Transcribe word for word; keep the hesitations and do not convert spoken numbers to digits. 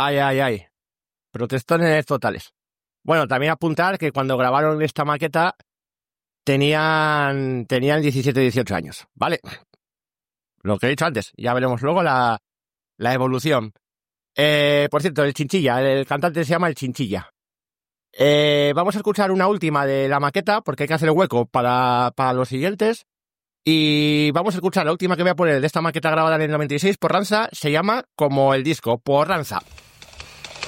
Ay, ay, ay. Protestones totales. Bueno, también apuntar que cuando grabaron esta maqueta tenían, tenían diecisiete, dieciocho años, ¿vale? Lo que he dicho antes, ya veremos luego la, la evolución. Eh, por cierto, el Chinchilla, el cantante se llama el Chinchilla. Eh, vamos a escuchar una última de la maqueta porque hay que hacer hueco para, para los siguientes. Y vamos a escuchar la última que voy a poner de esta maqueta grabada en el noventa y seis por Ranza. Se llama como el disco, por Ranza.